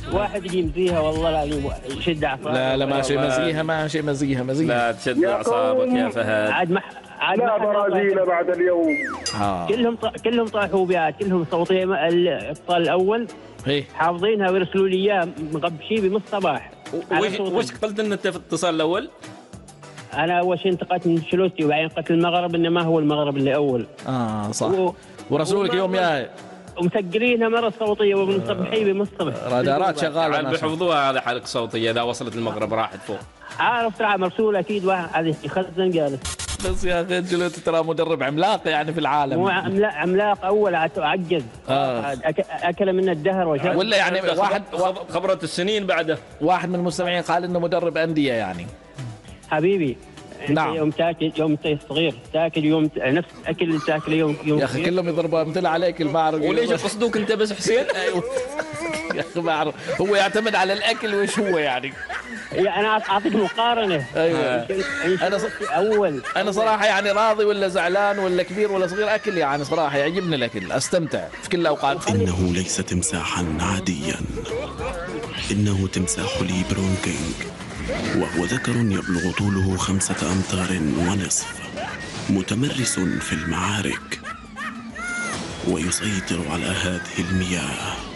واحد يجي يمزيها والله العظيم يشد اعصابه. لا ماشي مزيها ماشي مزيها. لا تشد اعصابك يا فهد. عاد لا برازيل بعد اليوم. كلهم طاحوا بها، كلهم صوتيه الابطال الاول ايه حافظينها ويرسلوا لي اياه مغبشين بمص صباح. وش قلت ان انت في الاتصال الاول؟ انا اول شيء انتقدت من انشيلوتي وبعدين قلت المغرب انه ما هو المغرب اللي اول. صح. ورسولك يوم يا ومسجلينها مره صوتيه ومصبحين بمصطبح رادارات شغاله بيحفظوها على حلقه صوتيه اذا وصلت المغرب راحت فوق. عارف ترى مرسول اكيد واحد يخزن جالس. بس يا اخي انشيلوتي ترى مدرب عملاق يعني في العالم. مو عملاق اول عجز. اكل من الدهر ولا يعني واحد خبرة السنين بعده. واحد من المستمعين قال انه مدرب انديه يعني. حبيبي نعم. يوم تاكل يوم صغير تاكل يوم نفس الاكل اللي تاكله يوم يا اخي كلهم يضربوا مثل عليك البعرق. وليش قصدوك انت بس حسين؟ ايوه يا اخي بعرف هو يعتمد على الاكل وش هو يعني انا اعطيك مقارنه. ايوه انا صراحه يعني راضي ولا زعلان ولا كبير ولا صغير اكل يعني صراحه يعجبني الاكل استمتع في كل الاوقات. انه ليس تمساحا عاديا، انه تمساح ليبرون كينج، وهو ذكر يبلغ طوله 5 أمتار ونصف، متمرس في المعارك ويسيطر على هذه المياه.